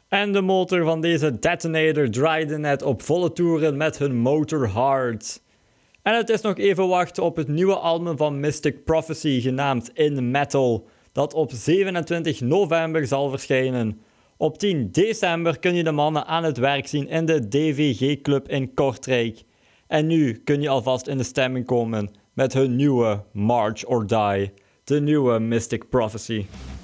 En de motor van deze detonator draaide net op volle toeren met hun motor hard. En het is nog even wachten op het nieuwe album van Mystic Prophecy genaamd In Metal, dat op 27 november zal verschijnen. Op 10 december kun je de mannen aan het werk zien in de DVG Club in Kortrijk. En nu kun je alvast in de stemming komen met hun nieuwe March or Die, de nieuwe Mystic Prophecy.